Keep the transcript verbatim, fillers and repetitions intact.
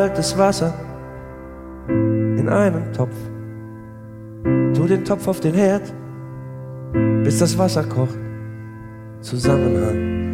kaltes Wasser in einem Topf. Tu den Topf auf den Herd, bis das Wasser kocht. Zusammenhang.